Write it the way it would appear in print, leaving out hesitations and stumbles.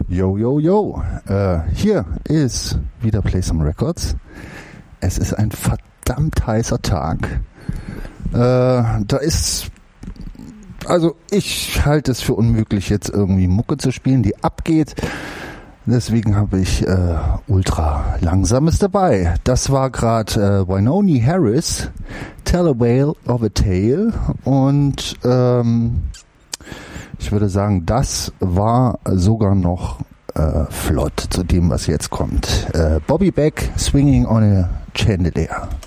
Yo, yo, yo. Hier ist wieder Play Some Records. Es ist ein verdammt heißer Tag. Ich halte es für unmöglich, jetzt irgendwie Mucke zu spielen, die abgeht. Deswegen habe ich ultra Langsames dabei. Das war gerade Wynonie Harris, Tell a Whale of a Tale. Und ich würde sagen, das war sogar noch flott zu dem, was jetzt kommt. Bobby Beck, Swinging on a Chandelier.